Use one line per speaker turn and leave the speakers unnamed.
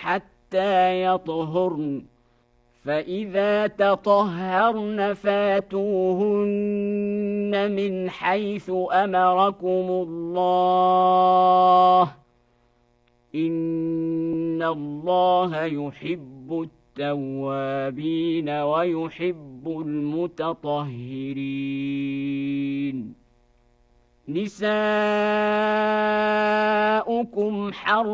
حتى يطهرن فإذا تطهرن فاتوهن من حيث أمركم الله إن الله يحب التوابين ويحب المتطهرين نساؤكم حرث